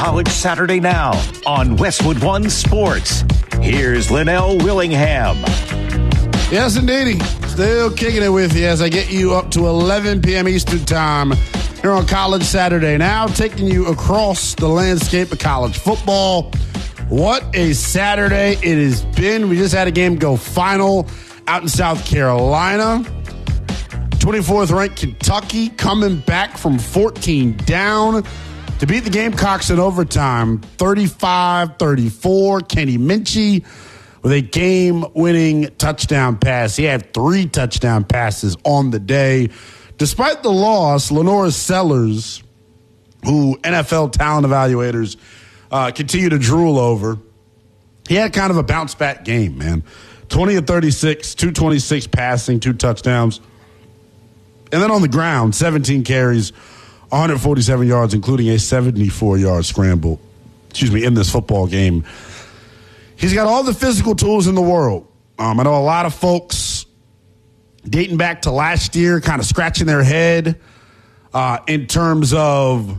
College Saturday Now on Westwood One Sports. Here's Linnell Willingham. Yes, indeedy. Still kicking it with you as I get you up to 11 p.m. Eastern Time here on College Saturday Now, taking you across the landscape of college football. What a Saturday it has been. We just had a game go final out in South Carolina. 24th ranked Kentucky coming back from 14 down to beat the Gamecocks in overtime, 35-34. Kenny Minchey with a game-winning touchdown pass. He had 3 touchdown passes on the day. Despite the loss, Lenora Sellers, who NFL talent evaluators continue to drool over, he had kind of a bounce-back game, man. 20 of 36, 226 passing, 2 touchdowns. And then on the ground, 17 carries, 147 yards, including a 74-yard scramble, in this football game. He's got all the physical tools in the world. I know a lot of folks dating back to last year kind of scratching their head in terms of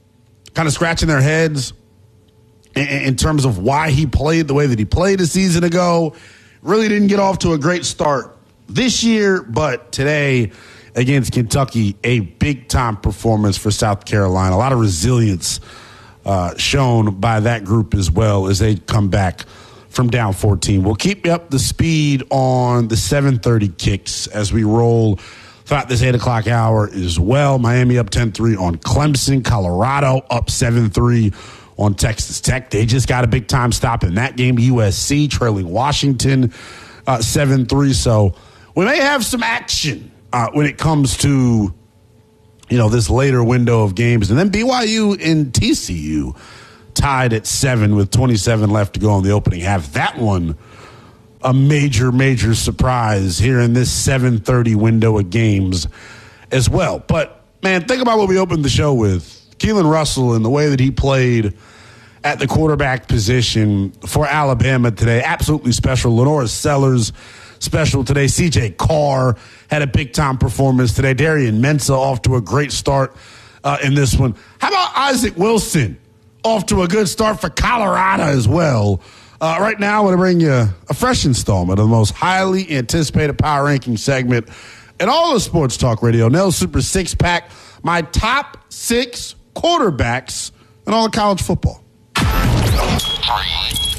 why he played the way that he played a season ago. Really didn't get off to a great start this year, but today against Kentucky, a big-time performance for South Carolina. A lot of resilience shown by that group as well as they come back from down 14. We'll keep you up to speed on the 7:30 kicks as we roll throughout this 8 o'clock hour as well. Miami up 10-3 on Clemson. Colorado up 7-3 on Texas Tech. They just got a big-time stop in that game. USC trailing Washington 7-3. So we may have some action when it comes to, this later window of games. And then BYU and TCU tied at 7 with 27 left to go in the opening half. That one, a major, major surprise here in this 7:30 window of games as well. But, man, think about what we opened the show with. Keelan Russell and the way that he played at the quarterback position for Alabama today. Absolutely special. Lenora Sellers, special today. CJ Carr had a big-time performance today. Darian Mensah off to a great start in this one. How about Isaac Wilson off to a good start for Colorado as well? Right now, I want to bring you a fresh installment of the most highly anticipated power ranking segment in all of sports talk radio. Nell's Super Six-Pack, my top 6 quarterbacks in all of college football.